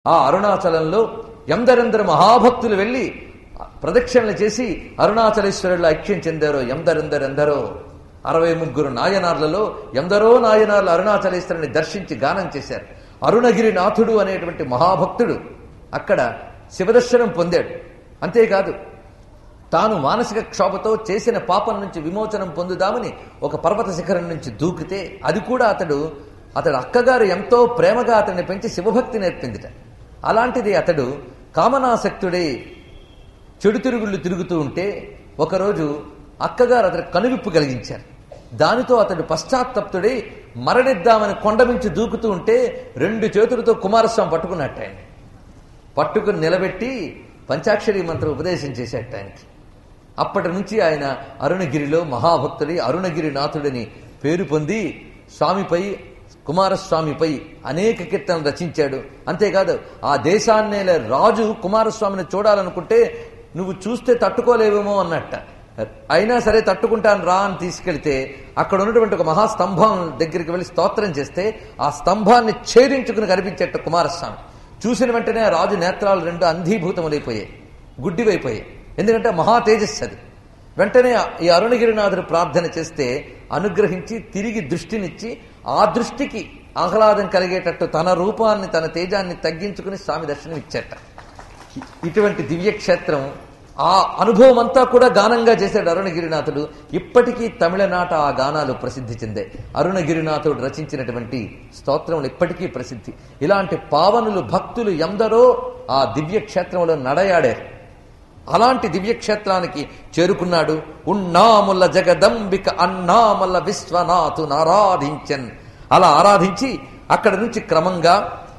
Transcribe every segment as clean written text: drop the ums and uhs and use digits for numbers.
ఆ అరుణాచలంలో ఎందరెందరు మహాభక్తులు వెళ్లి ప్రదక్షిణలు చేసి అరుణాచలేశ్వరుల్లో ఐక్యం చెందారో ఎందరెందరెందరో 63 నాయనార్లలో ఎందరో నాయనార్లు అరుణాచలేశ్వరుని దర్శించి గానం చేశారు. అరుణగిరి నాథుడు అనేటువంటి మహాభక్తుడు అక్కడ శివదర్శనం పొందాడు. అంతేకాదు తాను మానసిక క్షోభతో చేసిన పాపం నుంచి విమోచనం పొందుదామని ఒక పర్వత శిఖరం నుంచి దూకితే అది కూడా అతడు అక్కగారు ఎంతో ప్రేమగా అతన్ని పెంచి శివభక్తి నేర్పిందిట. అలాంటిది అతడు కామనాసక్తుడై చెడు తిరుగుళ్ళు తిరుగుతూ ఉంటే ఒకరోజు అక్కగారు అతడు కనువిప్పు కలిగించారు. దానితో అతడు పశ్చాత్తప్తుడై మరణిద్దామని కొండమించి దూకుతూ ఉంటే 2 చేతులతో కుమారస్వామి పట్టుకున్నట్టు ఆయన పట్టుకుని నిలబెట్టి పంచాక్షరి మంత్రం ఉపదేశం చేసేట ఆయనకి. అప్పటి నుంచి ఆయన అరుణగిరిలో మహాభక్తుడి అరుణగిరినాథుడిని పేరు పొంది స్వామిపై కుమారస్వామిపై అనేక కీర్తనలు రచించాడు. అంతేకాదు ఆ దేశాన్నేలే రాజు కుమారస్వామిని చూడాలనుకుంటే నువ్వు చూస్తే తట్టుకోలేవేమో అన్నట్ట. అయినా సరే తట్టుకుంటాను రా అని తీసుకెళ్తే అక్కడ ఉన్నటువంటి ఒక మహాస్తంభం దగ్గరికి వెళ్ళి స్తోత్రం చేస్తే ఆ స్తంభాన్ని ఛేదించుకుని కనిపించేట కుమారస్వామి. చూసిన వెంటనే రాజు నేత్రాలు 2 అంధీభూతములైపోయాయి, గుడ్డివైపోయాయి. ఎందుకంటే మహా తేజస్సు అది. వెంటనే ఈ అరుణగిరినాథుడు ప్రార్థన చేస్తే అనుగ్రహించి తిరిగి దృష్టినిచ్చి ఆ దృష్టికి ఆహ్లాదం కలిగేటట్టు తన రూపాన్ని తన తేజాన్ని తగ్గించుకుని స్వామి దర్శనం ఇచ్చేట. ఇటువంటి దివ్యక్షేత్రం ఆ అనుభవం అంతా కూడా గానంగా చేశాడు అరుణగిరినాథుడు. ఇప్పటికీ తమిళనాట ఆ గానాలు ప్రసిద్ధి చెందాయి. అరుణగిరినాథుడు రచించినటువంటి స్తోత్రములు ఇప్పటికీ ప్రసిద్ధి. ఇలాంటి పావనులు భక్తులు ఎందరో ఆ దివ్యక్షేత్రంలో నడయాడారు. అలాంటి దివ్యక్షేత్రానికి చేరుకున్నాడు. ఉన్నాముల జగదంబిక అన్నామల విశ్వనాథును ఆరాధించన్. అలా ఆరాధించి అక్కడి నుంచి క్రమంగా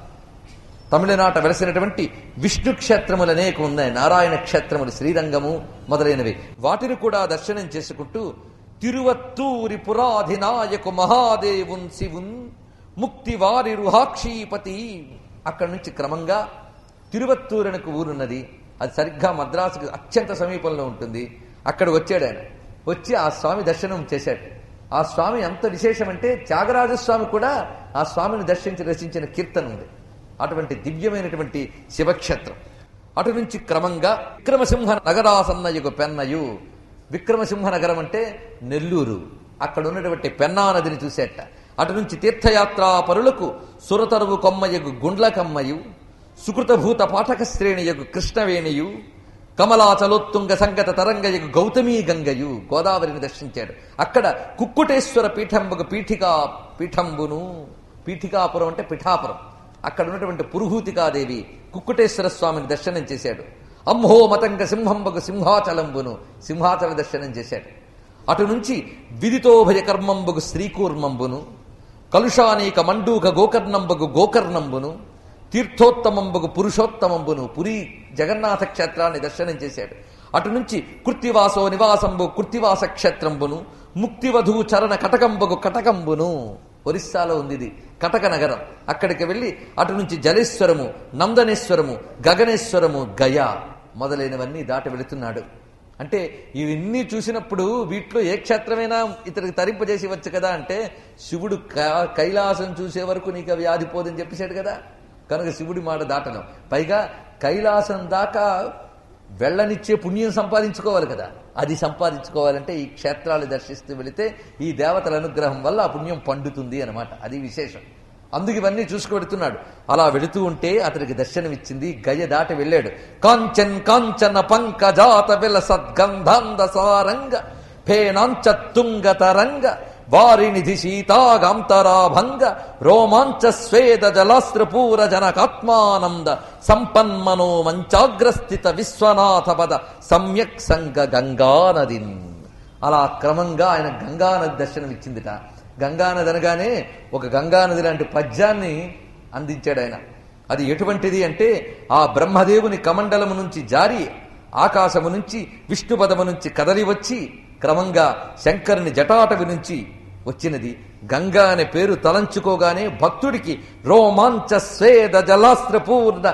తమిళనాట వెలసినటువంటి విష్ణు క్షేత్రములు అనేక ఉన్నాయి. నారాయణ క్షేత్రములు, శ్రీరంగము మొదలైనవి. వాటిని కూడా దర్శనం చేసుకుంటూ తిరువత్తూరి పురాధినాయకు మహాదేవున్ శివున్ ముక్తివారి రుహాక్షీపతి. అక్కడి నుంచి క్రమంగా తిరువత్తూరనకు ఊరున్నది. అది సరిగ్గా మద్రాసుకు అత్యంత సమీపంలో ఉంటుంది. అక్కడ వచ్చాడు ఆయన. వచ్చి ఆ స్వామి దర్శనం చేశాడు. ఆ స్వామి ఎంత విశేషమంటే త్యాగరాజస్వామి కూడా ఆ స్వామిని దర్శించి రచించిన కీర్తన ఉంది. అటువంటి దివ్యమైనటువంటి శివక్షేత్రం. అటు నుంచి క్రమంగా విక్రమసింహ నగరాసన్నయుగు పెన్నయు. విక్రమసింహ నగరం అంటే నెల్లూరు. అక్కడ ఉన్నటువంటి పెన్నా నదిని చూసేట. అటు నుంచి తీర్థయాత్రా పరులకు సురతరువు కొమ్మయగు గుండ్లకమ్మయు, సుకృతభూత పాఠక శ్రేణియగు కృష్ణవేణియు, కమలాచలోత్తుంగ సంగత తరంగయగు గౌతమీ గంగయు. గోదావరిని దర్శించాడు. అక్కడ కుక్కుటేశ్వర పీఠంబగు పీఠంబును. పీఠికాపురం అంటే పిఠాపురం. అక్కడ ఉన్నటువంటి పురుహూతికాదేవి కుక్కుటేశ్వర స్వామిని దర్శనం చేశాడు. అంహో మతంగ సింహంబగు సింహాచలంబును. సింహాచల దర్శనం చేశాడు. అటు నుంచి విదితోభయ కర్మంబగు శ్రీకూర్మంబును, కలుషానీక మండూక గోకర్ణంబగు గోకర్ణంబును, తీర్థోత్తమంబగు పురుషోత్తమంబును. పురి జగన్నాథ క్షేత్రాన్ని దర్శనం చేశాడు. అటు నుంచి కృత్తివాసో నివాసంబు కృత్తివాస క్షేత్రంబును, ముక్తివధూ చరణ కటకంబగు కటకంబును. ఒరిస్సాలో ఉంది ఇది కటక నగరం. అక్కడికి వెళ్ళి అటు నుంచి జలేశ్వరము, నందనేశ్వరము, గగనేశ్వరము, గయా మొదలైనవన్నీ దాటి వెళుతున్నాడు. అంటే ఇవన్నీ చూసినప్పుడు వీటిలో ఏ క్షేత్రమైనా ఇతనికి తరింపజేసి వచ్చు కదా అంటే శివుడు కైలాసం చూసే వరకు నీకు వ్యాధి పోదని చెప్పేశాడు కదా. కనుక శివుడి మాట దాటను. పైగా కైలాసం దాకా వెళ్ళనిచ్చే పుణ్యం సంపాదించుకోవాలి కదా. అది సంపాదించుకోవాలంటే ఈ క్షేత్రాలు దర్శిస్తూ వెళితే ఈ దేవతల అనుగ్రహం వల్ల ఆ పుణ్యం పండుతుంది అనమాట. అది విశేషం. అందుకు ఇవన్నీ చూసుకువెడుతున్నాడు. అలా వెళుతూ ఉంటే అతనికి దర్శనమిచ్చింది. గయ దాటి వెళ్ళాడు. కాంచన్ కాంచన పంకజాత విల సద్గంధాంద సారంగ ఫేనాంచ తుంగ తరంగ వారినిధి సీతాగాంతరాభంగ రోమాంచ స్వేద జలాస్త్రపూర జనకాత్మానంద సంపన్మనో మంచాగ్రస్థిత విశ్వనాథ పద సమ్యక్ సంగ గంగానదిన్. అలా క్రమంగా ఆయన గంగానది దర్శనం ఇచ్చిందిట. గంగానది అనగానే ఒక గంగానది లాంటి పద్యాన్ని అందించాడు ఆయన. అది ఎటువంటిది అంటే ఆ బ్రహ్మదేవుని కమండలము నుంచి జారి ఆకాశము నుంచి విష్ణుపదము నుంచి కదలి వచ్చి క్రమంగా శంకరుని జటాటవి నుంచి వచ్చినది. గంగా అనే పేరు తలంచుకోగానే భక్తుడికి రోమాంచ స్వేద జలాస్త్రపూర్ణ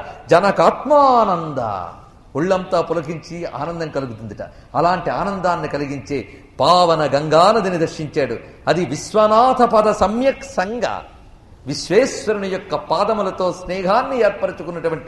జనకాత్మానంద ఒళ్ళంతా పులకించి ఆనందం కలుగుతుందిట. అలాంటి ఆనందాన్ని కలిగించే పావన గంగానదిని దర్శించాడు. అది విశ్వనాథ పద సమ్యక్ సంగ. విశ్వేశ్వరుని యొక్క పాదములతో స్నేహాన్ని ఏర్పరచుకున్నటువంటి